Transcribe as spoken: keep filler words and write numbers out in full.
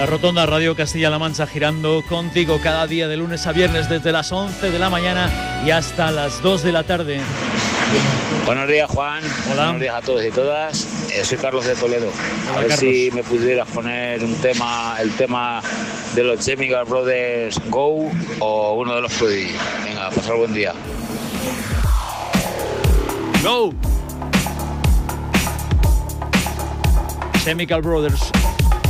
La Rotonda Radio Castilla-La Mancha girando contigo cada día de lunes a viernes desde las once de la mañana y hasta las dos de la tarde. Buenos días, Juan. Hola. Buenos días a todos y todas. Eh, soy Carlos de Toledo. A Hola, ver Carlos. si me pudieras poner un tema, el tema de los Chemical Brothers Go o uno de los Prodigy. Venga, pasar buen día. Go. Chemical Brothers.